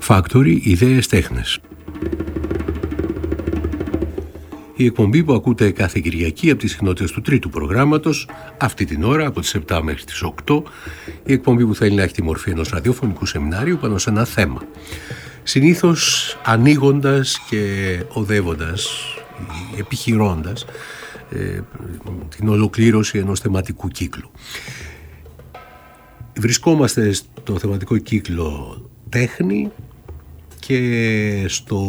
Factory, ιδέες τέχνες. Η εκπομπή που ακούτε κάθε Κυριακή από τις συχνότητες του τρίτου προγράμματος, αυτή την ώρα από τις 7 μέχρι τις 8, η εκπομπή που θέλει να έχει τη μορφή ενός ραδιοφωνικού σεμινάριου πάνω σε ένα θέμα. Συνήθως ανοίγοντας και οδεύοντας, επιχειρώντας την ολοκλήρωση ενός θεματικού κύκλου. Βρισκόμαστε στο θεματικό κύκλο τέχνη και στο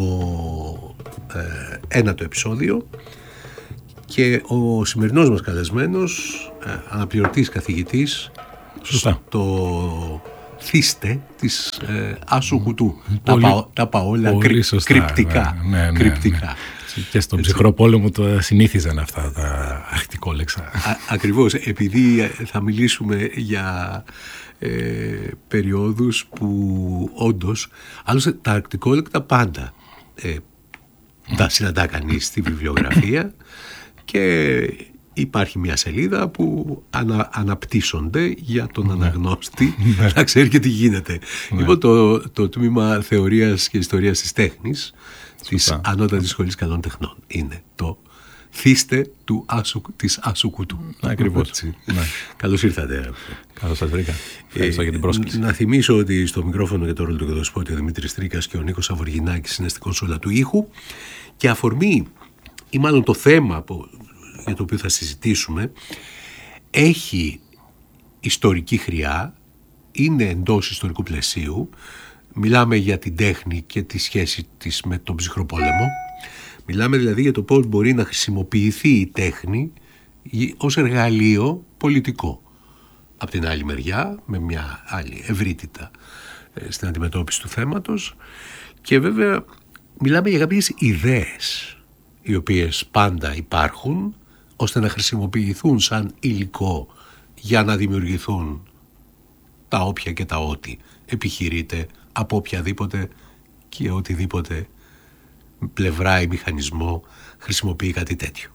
ένατο επεισόδιο, και ο σημερινός μας καλεσμένος, αναπληρωτής καθηγητής στο θύστε της Άσου Κουτού. Τα όλα κρυπτικά. Ναι. Και στον ψυχρό πόλεμο το συνήθιζαν αυτά τα αχτικόλεξα. Ακριβώς, επειδή θα μιλήσουμε για περιόδους που όντως, άλλωστε τα αχτικόλεξα πάντα τα συναντά κανείς στη βιβλιογραφία, και υπάρχει μια σελίδα που αναπτύσσονται για τον αναγνώστη να ξέρει και τι γίνεται. Λοιπόν, το τμήμα Θεωρίας και Ιστορίας της Τέχνης της Ανώτατης Σχολής Καλών Τεχνών είναι το θύστε της Άσου Κουτού. Ακριβώς. Καλώς ήρθατε. Καλώς σας βρήκα. Ευχαριστώ για την πρόσκληση. Να θυμίσω ότι στο μικρόφωνο για το ρόλο του κεδοσπότη ο Δημήτρης Τρίκας και ο Νίκος Αβοργινάκης είναι στην κονσόλα του ήχου, και αφορμή, ή μάλλον το θέμα για το οποίο θα συζητήσουμε, έχει ιστορική χρειά, είναι εντός ιστορικού πλαισίου. Μιλάμε για την τέχνη και τη σχέση της με τον ψυχρό πόλεμο. Μιλάμε δηλαδή για το πώς μπορεί να χρησιμοποιηθεί η τέχνη ως εργαλείο πολιτικό. Από την άλλη μεριά, με μια άλλη ευρύτητα στην αντιμετώπιση του θέματος, και βέβαια μιλάμε για κάποιες ιδέες οι οποίες πάντα υπάρχουν ώστε να χρησιμοποιηθούν σαν υλικό για να δημιουργηθούν τα όποια και τα ό,τι επιχειρείται από οποιαδήποτε και οτιδήποτε πλευρά ή μηχανισμό χρησιμοποιεί κάτι τέτοιο.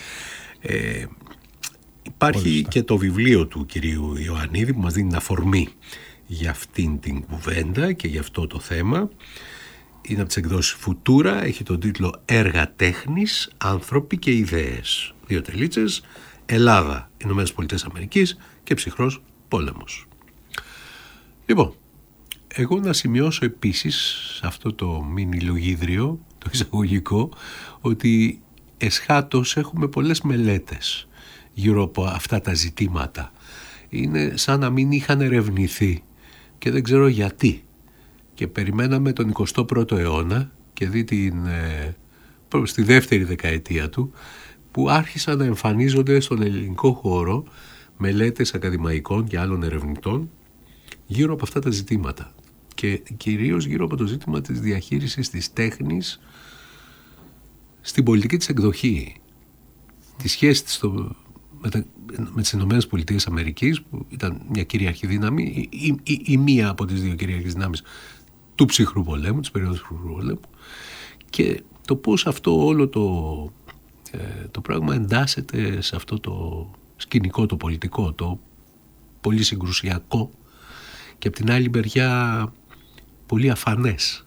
Υπάρχει και το βιβλίο του κυρίου Ιωαννίδη που μας δίνει αφορμή για αυτήν την κουβέντα και για αυτό το θέμα. Είναι από τις εκδόσεις Φουτούρα, έχει τον τίτλο «Έργα τέχνης, άνθρωποι και ιδέες». 2 τελίτσες, Ελλάδα, Ηνωμένες Πολιτείες Αμερικής και ψυχρός πόλεμος. Λοιπόν, εγώ να σημειώσω επίσης σε αυτό το μίνι λογίδριο, το εισαγωγικό, ότι εσχάτως έχουμε πολλές μελέτες γύρω από αυτά τα ζητήματα. Είναι σαν να μην είχαν ερευνηθεί και δεν ξέρω γιατί. Και περιμέναμε τον 21ο αιώνα και δει στη δεύτερη δεκαετία του, που άρχισαν να εμφανίζονται στον ελληνικό χώρο μελέτες ακαδημαϊκών και άλλων ερευνητών γύρω από αυτά τα ζητήματα, και κυρίως γύρω από το ζήτημα της διαχείρισης της τέχνης στην πολιτική της εκδοχή, τη σχέση της με τις Ηνωμένες Πολιτείες Αμερικής, που ήταν μια κυρίαρχη δύναμη ή μία από τις δύο κυρίαρχες δυνάμεις του ψυχρού πολέμου, της περίοδου του ψυχρού πολέμου, και το πώς αυτό όλο το πράγμα εντάσσεται σε αυτό το σκηνικό, το πολιτικό, το πολύ συγκρουσιακό, και από την άλλη μεριά πολύ αφανές.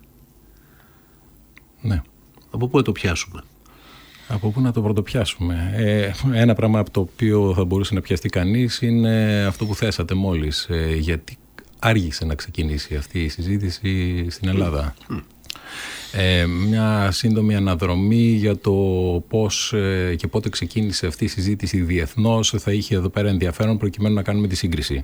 Ναι. Από πού να το πιάσουμε? Από πού να το πρωτοπιάσουμε? Ένα πράγμα από το οποίο θα μπορούσε να πιαστεί κανείς είναι αυτό που θέσατε μόλις. Γιατί άργησε να ξεκινήσει αυτή η συζήτηση στην Ελλάδα. Μια σύντομη αναδρομή για το πώς και πότε ξεκίνησε αυτή η συζήτηση διεθνώς θα είχε εδώ πέρα ενδιαφέρον, προκειμένου να κάνουμε τη σύγκριση.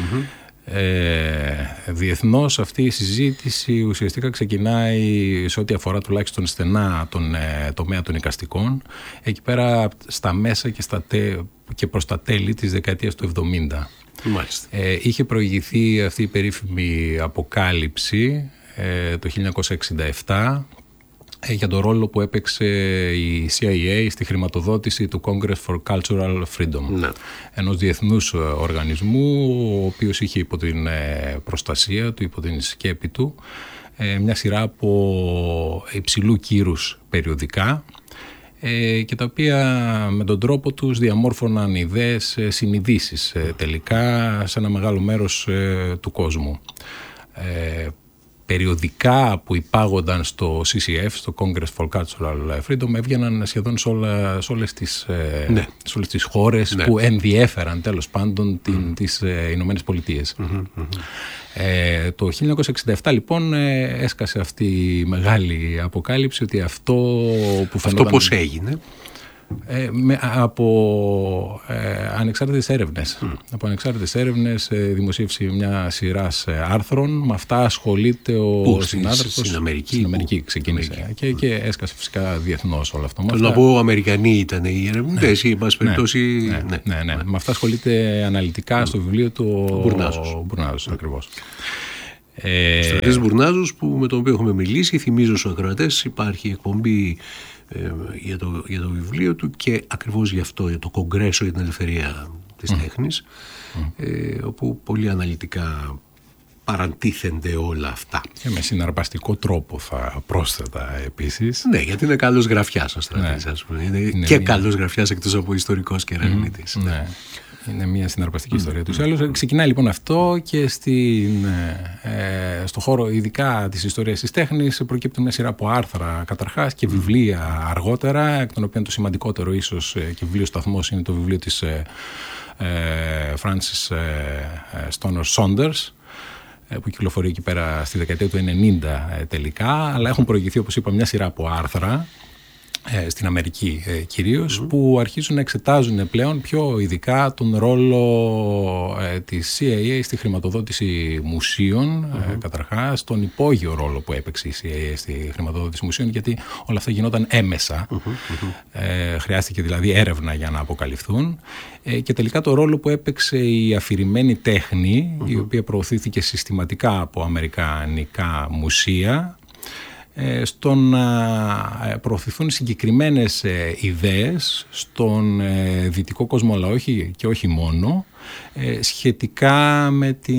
Διεθνώς αυτή η συζήτηση ουσιαστικά ξεκινάει, σε ό,τι αφορά τουλάχιστον στενά τον τομέα των εικαστικών, εκεί πέρα στα μέσα και προς τα τέλη της δεκαετίας του 70. Είχε προηγηθεί αυτή η περίφημη αποκάλυψη το 1967 για τον ρόλο που έπαιξε η CIA στη χρηματοδότηση του Congress for Cultural Freedom, ενός διεθνούς οργανισμού, ο οποίος είχε υπό την προστασία του, υπό την σκέπη του, μια σειρά από υψηλού κύρους περιοδικά, και τα οποία με τον τρόπο τους διαμόρφωναν ιδέες, συνειδήσεις τελικά σε ένα μεγάλο μέρος του κόσμου. περιοδικά που υπάγονταν στο CCF, στο Congress for Cultural Freedom, έβγαιναν σχεδόν σε όλες τις χώρες που ενδιέφεραν τέλος πάντων τις Ηνωμένες Πολιτείες. Το 1967 λοιπόν έσκασε αυτή η μεγάλη αποκάλυψη ότι αυτό που φαινόταν... Αυτό πώς έγινε? Από ανεξάρτητες έρευνες. Από ανεξάρτητες έρευνες δημοσίευσε μια σειρά άρθρων. Με αυτά ασχολείται ο συνάδελφος. Στην Αμερική ξεκίνησε. Και έσκασε φυσικά διεθνώς όλο αυτό. Θέλω να πω, Αμερικανοί ήταν οι ερευνητές ή εν πάση περιπτώσει. Ναι. Με αυτά ασχολείται αναλυτικά στο βιβλίο του ο Μπουρνάζος. Ακριβώς. Ο Στρατής Μπουρνάζος, με τον οποίο έχουμε μιλήσει, θυμίζω στους ακροατές, υπάρχει εκπομπή για το βιβλίο του και ακριβώς γι' αυτό, για το Κογκρέσο για την Ελευθερία της Τέχνης, όπου πολύ αναλυτικά παραντίθενται όλα αυτά. Και με συναρπαστικό τρόπο θα πρόσθετα επίσης. Ναι, γιατί είναι καλός γραφιάς ο Στρατής, ας πούμε. Είναι και καλός γραφιάς εκτός από ιστορικός και ερευνητής. Ναι. Είναι μια συναρπαστική ιστορία του. Άλλως ξεκινάει λοιπόν αυτό και στο χώρο ειδικά της ιστορίας της τέχνης προκύπτουν μια σειρά από άρθρα καταρχάς και βιβλία αργότερα, εκ των οποίων το σημαντικότερο ίσως και βιβλίο σταθμός είναι το βιβλίο της Frances Stonor Saunders, που κυκλοφορεί εκεί πέρα στη δεκαετία του 90 τελικά, αλλά έχουν προηγηθεί, όπως είπα, μια σειρά από άρθρα στην Αμερική κυρίως, που αρχίζουν να εξετάζουν πλέον πιο ειδικά τον ρόλο της CIA στη χρηματοδότηση μουσείων, καταρχάς, τον υπόγειο ρόλο που έπαιξε η CIA στη χρηματοδότηση μουσείων, γιατί όλα αυτά γινόταν έμεσα. Χρειάστηκε δηλαδή έρευνα για να αποκαλυφθούν, και τελικά το ρόλο που έπαιξε η αφηρημένη τέχνη, η οποία προωθήθηκε συστηματικά από αμερικανικά μουσεία, στο να προωθηθούν συγκεκριμένες ιδέες στον δυτικό κόσμο, αλλά όχι και όχι μόνο, σχετικά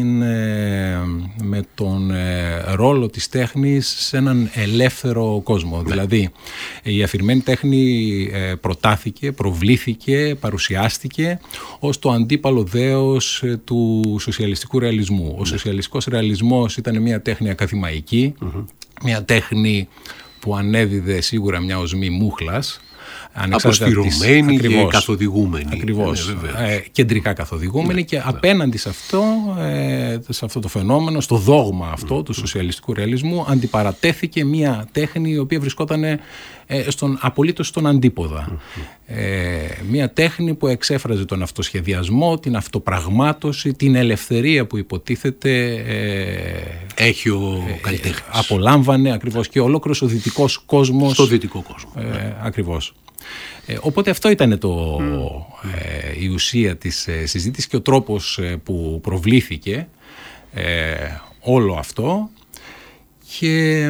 με τον ρόλο της τέχνης σε έναν ελεύθερο κόσμο. Δηλαδή η αφηρημένη τέχνη προτάθηκε, προβλήθηκε, παρουσιάστηκε ως το αντίπαλο δέος του σοσιαλιστικού ρεαλισμού. Ο σοσιαλιστικός ρεαλισμός ήταν μια τέχνη ακαδημαϊκή, μια τέχνη που ανέδιδε σίγουρα μια οσμή μούχλας, αποσφυρωμένη και καθοδηγούμενη. Ακριβώς. Κεντρικά καθοδηγούμενη, και απέναντι σε αυτό το φαινόμενο, στο δόγμα αυτό του σοσιαλιστικού ρεαλισμού, αντιπαρατέθηκε μια τέχνη η οποία βρισκόταν απολύτως στον αντίποδα. Μια τέχνη που εξέφραζε τον αυτοσχεδιασμό, την αυτοπραγμάτωση, την ελευθερία που υποτίθεται έχει ο καλλιτέχνης. Απολάμβανε ακριβώς και ολόκληρος ο δυτικός κόσμος. Στο δυτικό κόσμο. Ακριβώς. Οπότε αυτό ήταν η ουσία της συζήτησης και ο τρόπος που προβλήθηκε όλο αυτό. Και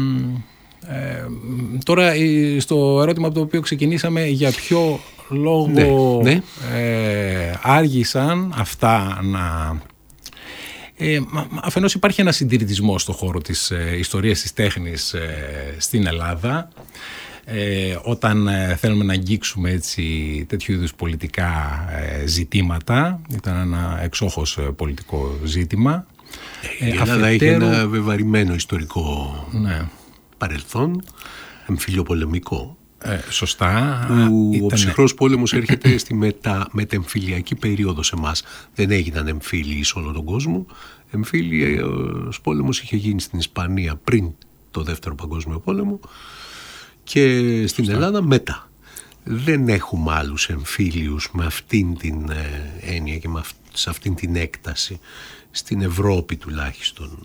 τώρα στο ερώτημα από το οποίο ξεκινήσαμε, για ποιο λόγο άργησαν αυτά να... Αφενός υπάρχει ένα συντηρητισμός στον χώρο της ιστορίας της τέχνης στην Ελλάδα. Όταν θέλουμε να αγγίξουμε έτσι τέτοιου είδους πολιτικά ζητήματα, ήταν ένα εξόχως πολιτικό ζήτημα. Η Ελλάδα έχει ένα βεβαρημένο ιστορικό παρελθόν, εμφυλιοπολεμικό. Σωστά. Ο ψυχρός πόλεμος έρχεται στη μετεμφυλιακή περίοδο σε εμάς. Δεν έγιναν εμφύλιοι σε όλο τον κόσμο. Εμφύλιος πόλεμος είχε γίνει στην Ισπανία πριν το Δεύτερο Παγκόσμιο Πόλεμο και στην Ελλάδα μετά. Δεν έχουμε άλλους εμφύλιους με αυτήν την έννοια και σε αυτήν την έκταση στην Ευρώπη τουλάχιστον.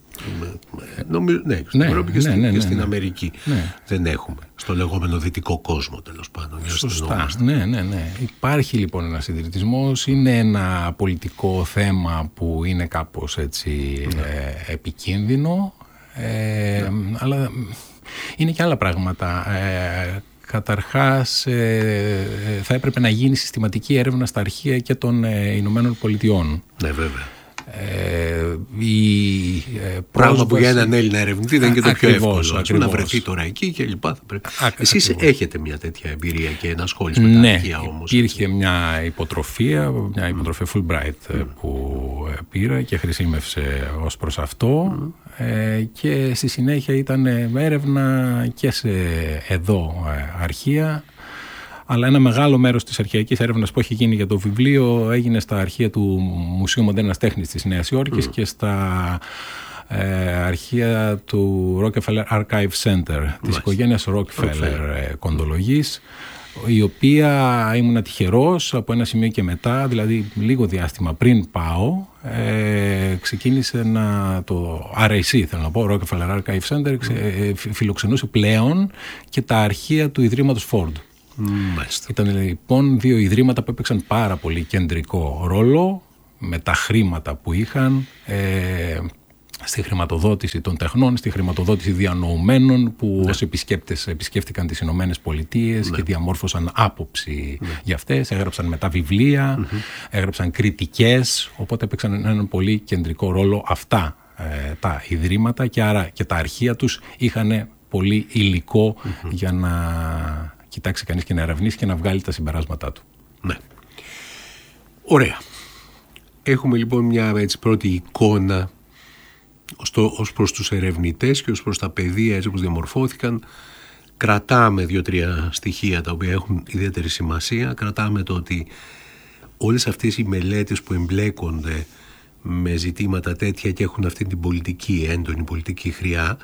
Στην Ευρώπη και στην Αμερική δεν έχουμε. Στο λεγόμενο δυτικό κόσμο, τέλος πάντων. Σωστά. Ναι. Υπάρχει λοιπόν ένας συντηρητισμός. Είναι ένα πολιτικό θέμα που είναι κάπως έτσι επικίνδυνο, αλλά είναι και άλλα πράγματα. Καταρχάς θα έπρεπε να γίνει συστηματική έρευνα στα αρχεία και των Ηνωμένων Πολιτειών. Ναι, βέβαια. Η Πράγμα που για έναν Έλληνα ερευνητή δεν είναι και το πιο εύκολο. Να βρεθεί τώρα εκεί και λοιπά. Εσείς έχετε μια τέτοια εμπειρία και ενασχόληση με τα αρχεία όμως? Υπήρχε μια υποτροφία Fulbright που πήρα και χρησιμεύσε ως προς αυτό. Και στη συνέχεια ήταν έρευνα και σε εδώ αρχεία, αλλά ένα μεγάλο μέρος της αρχαιακής έρευνας που έχει γίνει για το βιβλίο έγινε στα αρχεία του Μουσείου Μοντέρνας Τέχνης της Νέας Υόρκης και στα αρχεία του Rockefeller Archive Center της οικογένειας Rockefeller κοντολογής, η οποία ήμουν τυχερός από ένα σημείο και μετά, δηλαδή λίγο διάστημα πριν πάω, ξεκίνησε το RAC, θέλω να πω, Rockefeller Archive Center, φιλοξενούσε πλέον και τα αρχεία του Ιδρύματος Ford. Ήταν λοιπόν δύο ιδρύματα που έπαιξαν πάρα πολύ κεντρικό ρόλο με τα χρήματα που είχαν στη χρηματοδότηση των τεχνών, στη χρηματοδότηση διανοουμένων που ως επισκέπτες επισκέφτηκαν τις Ηνωμένες Πολιτείες και διαμόρφωσαν άποψη για αυτές, έγραψαν μετά βιβλία, έγραψαν κριτικές, οπότε έπαιξαν έναν πολύ κεντρικό ρόλο αυτά τα ιδρύματα και άρα και τα αρχεία τους είχαν πολύ υλικό για να κοιτάξει κανείς και να ερευνήσει και να βγάλει τα συμπεράσματά του. Ναι. Ωραία. Έχουμε λοιπόν μια πρώτη εικόνα ως προς τους ερευνητές και ως προς τα πεδία έτσι όπως διαμορφώθηκαν. Κρατάμε 2-3 στοιχεία τα οποία έχουν ιδιαίτερη σημασία. Κρατάμε το ότι όλες αυτές οι μελέτες που εμπλέκονται με ζητήματα τέτοια και έχουν αυτή την πολιτική, έντονη πολιτική χρειά,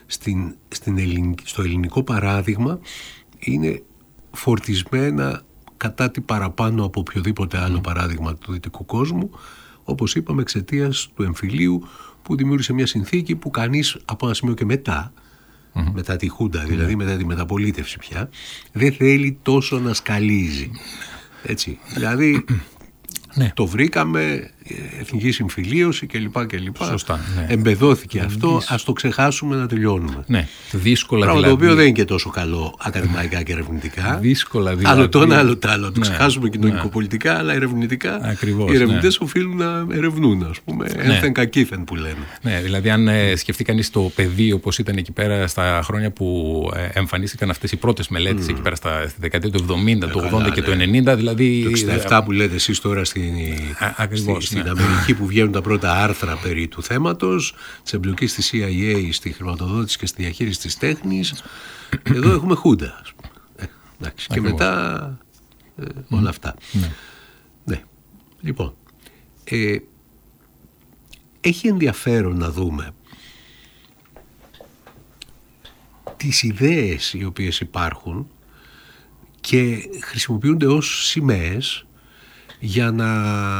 στο ελληνικό παράδειγμα είναι φορτισμένα κατά τη παραπάνω από οποιοδήποτε άλλο παράδειγμα του δυτικού κόσμου, όπως είπαμε, εξαιτίας του εμφυλίου που δημιούργησε μια συνθήκη που κανείς από ένα σημείο και μετά τη Χούντα, δηλαδή μετά τη μεταπολίτευση πια, δεν θέλει τόσο να σκαλίζει. Έτσι, δηλαδή το βρήκαμε, εθνική συμφιλίωση κλπ. Σωστά, εμπεδώθηκε αυτό, ας το ξεχάσουμε να τελειώνουμε. Ναι, δύσκολα πράγμα δηλαδή. Το οποίο δεν είναι και τόσο καλό ακαδημαϊκά και ερευνητικά. Δύσκολα δηλαδή. Άλλο το ένα, άλλο το άλλο. Το ξεχάσουμε κοινωνικοπολιτικά, αλλά ερευνητικά. Ακριβώς, οι ερευνητές οφείλουν να ερευνούν, ας πούμε. Ένθεν κακήθεν που λένε. Ναι, δηλαδή αν σκεφτεί κανείς το πεδίο όπως ήταν εκεί πέρα στα χρόνια που εμφανίστηκαν αυτές οι πρώτες μελέτες εκεί πέρα στη δεκαετία του 70, του 80 και του 90, δηλαδή. Το 67 που λέτε εσείς τώρα στην Αμερική που βγαίνουν τα πρώτα άρθρα περί του θέματος, της εμπλοκής της CIA στη χρηματοδότηση και στη διαχείριση της τέχνης. Εδώ έχουμε Χούντα, ας πούμε. Και μετά όλα αυτά. Ναι. Λοιπόν, έχει ενδιαφέρον να δούμε τις ιδέες οι οποίες υπάρχουν και χρησιμοποιούνται ως σημαίες για να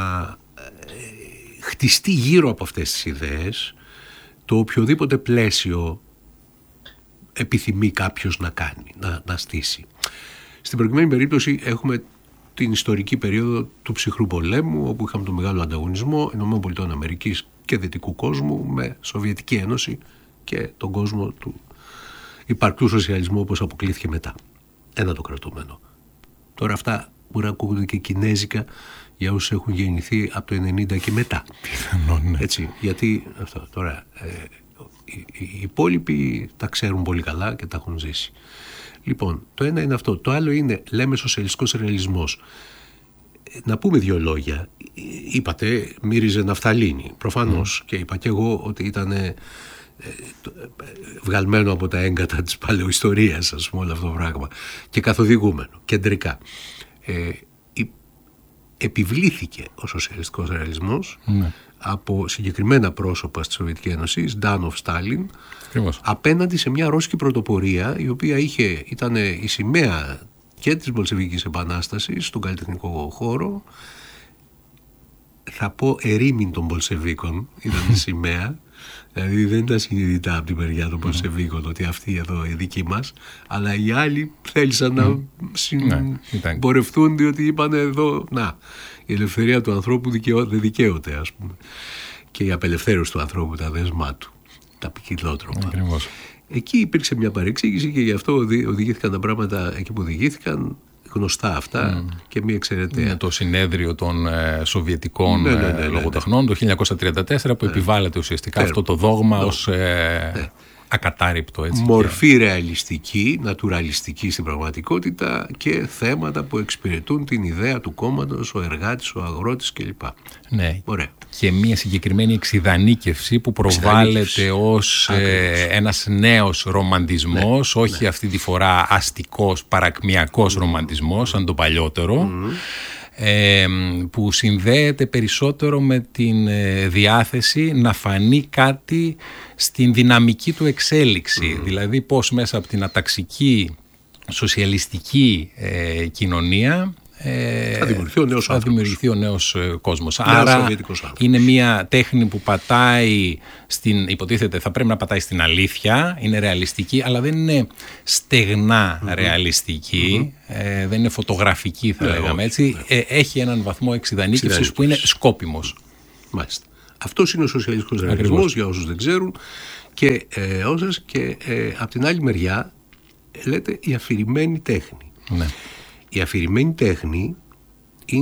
χτιστεί γύρω από αυτές τις ιδέες το οποιοδήποτε πλαίσιο επιθυμεί κάποιος να κάνει, να στήσει. Στην προκειμένη περίπτωση έχουμε την ιστορική περίοδο του ψυχρού πολέμου, όπου είχαμε τον μεγάλο ανταγωνισμό ΗΠΑ και δυτικού κόσμου με Σοβιετική Ένωση και τον κόσμο του υπαρκτού σοσιαλισμού όπως αποκλείθηκε μετά. Ένα το κρατούμενο. Τώρα αυτά μπορεί να ακούγονται και κινέζικα για όσους έχουν γεννηθεί από το 90 και μετά. Ναι. Έτσι, γιατί αυτό, τώρα οι υπόλοιποι τα ξέρουν πολύ καλά και τα έχουν ζήσει. Λοιπόν, το ένα είναι αυτό. Το άλλο είναι, λέμε, σοσιαλιστικός ρεαλισμός. Να πούμε δύο λόγια. Είπατε, μύριζε ναφθαλίνη. Προφανώς και είπα και εγώ ότι ήταν βγαλμένο από τα έγκατα της παλαιοϊστορίας, ας πούμε, όλο αυτό το πράγμα, και καθοδηγούμενο κεντρικά. Επιβλήθηκε ο σοσιαλιστικός ρεαλισμός από συγκεκριμένα πρόσωπα στη Σοβιετική Ένωση, Ντάνοφ, Στάλιν, απέναντι σε μια ρώσικη πρωτοπορία η οποία ήταν η σημαία και της Μπολσεβικής Επανάστασης στον καλλιτεχνικό χώρο. Θα πω ερήμην των Μπολσεβίκων ήταν η σημαία. Δηλαδή δεν ήταν συνειδητά από την μεριά των Μπολσεβίκων ότι αυτοί εδώ οι δικοί μας, αλλά οι άλλοι θέλησαν να συμπορευτούν, διότι είπαν εδώ, η ελευθερία του ανθρώπου δεν δικαίωται, ας πούμε, και η απελευθέρωση του ανθρώπου, τα δέσμά του, τα ποικιλότροπα. Εκεί υπήρξε μια παρεξήγηση και γι' αυτό οδηγήθηκαν τα πράγματα εκεί που οδηγήθηκαν. γνωστά αυτά και μη εξαιρεταία. Είναι το συνέδριο των Σοβιετικών λογοτεχνών το 1934 που επιβάλλεται ουσιαστικά αυτό το δόγμα ως ακατάρριπτο. Έτσι, μορφή ρεαλιστική, νατουραλιστική στην πραγματικότητα και θέματα που εξυπηρετούν την ιδέα του κόμματος, ο εργάτης, ο αγρότης κλπ. Ναι. Ωραία. Και μια συγκεκριμένη εξιδανίκευση που προβάλλεται ως ένας νέος ρομαντισμός, όχι αυτή τη φορά αστικός, παρακμιακός ρομαντισμός σαν το παλιότερο, που συνδέεται περισσότερο με την διάθεση να φανεί κάτι στην δυναμική του εξέλιξη. Δηλαδή πώς μέσα από την αταξική σοσιαλιστική κοινωνία θα δημιουργηθεί ο νέος κόσμος. Άρα είναι μια τέχνη που πατάει υποτίθεται θα πρέπει να πατάει στην αλήθεια, είναι ρεαλιστική, αλλά δεν είναι στεγνά ρεαλιστική, δεν είναι φωτογραφική θα λέγαμε έτσι. Έχει έναν βαθμό εξιδανίκευσης που είναι σκόπιμος. Μάλιστα. Αυτός είναι ο σοσιαλιστικός ρεαλισμός για όσους δεν ξέρουν και από την άλλη μεριά λέτε η αφηρημένη τέχνη. Ναι. Η αφηρημένη τέχνη